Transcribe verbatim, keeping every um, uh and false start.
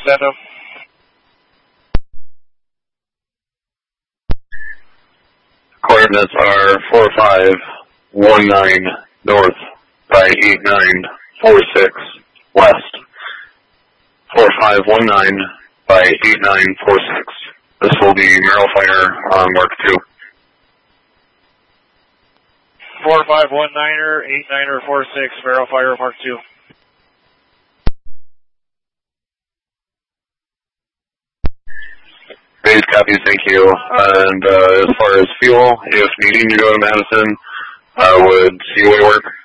addendum. Coordinates are four five one nine north by eight nine four six west. four five one nine by eight nine four six. This will be Merrill Fire on Mark two. four five one niner, eight niner four six, Merrill Fire Mark two. Base copies, thank you. And uh, as far as fuel, if needing to go to Madison, I would Seaway work.